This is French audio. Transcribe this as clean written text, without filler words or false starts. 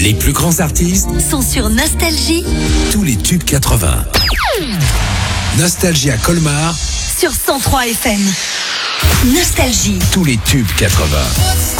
Les plus grands artistes sont sur Nostalgie. Tous les tubes 80. Nostalgie à Colmar sur 103 FM. Nostalgie. Tous les tubes 80.